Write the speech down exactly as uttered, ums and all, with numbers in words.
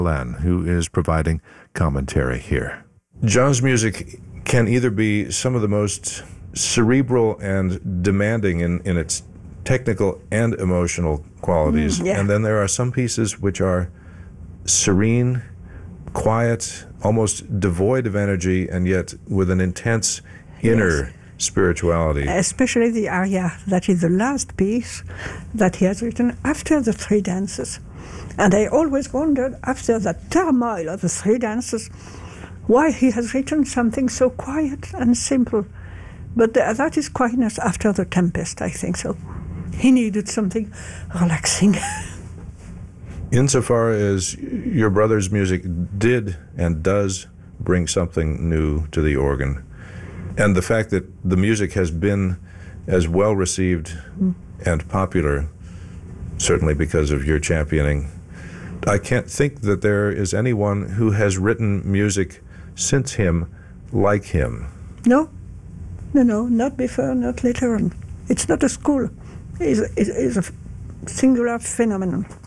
Lan, who is providing commentary here. John's music can either be some of the most cerebral and demanding in, in its technical and emotional qualities, Mm, yeah. and then there are some pieces which are serene, quiet, almost devoid of energy, and yet with an intense inner Yes. spirituality. Especially the aria that is the last piece that he has written after the three dances. And I always wondered, after that turmoil of the three dances, why he has written something so quiet and simple. But th- that is quietness after the tempest, I think so. He needed something relaxing. Insofar as your brother's music did and does bring something new to the organ, and the fact that the music has been as well received mm. and popular, certainly because of your championing, I can't think that there is anyone who has written music since him like him. No, no, no, not before, not later on. It's not a school. It's, it's a singular phenomenon.